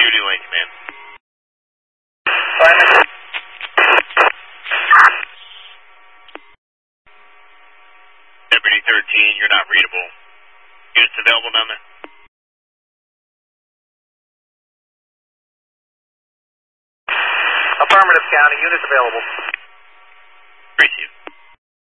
Rudy Lane Command. Simon. Deputy 13, you're not readable. Units available down there? Affirmative, County. Units available. Appreciate it.